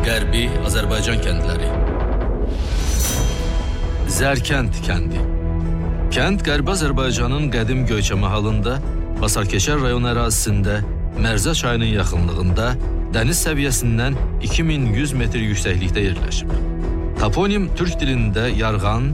Qərbi Azərbaycan kəndləri. Zərkənd kəndi. Kənd Qərbi Azərbaycanın qədim Göyçə mahalında, Basarkeçər rayon ərazisində, Mərzə çayının yaxınlığında, dəniz səviyyəsindən 2100 metr yüksəklikdə yerləşib. Toponim türk dilində yarğan,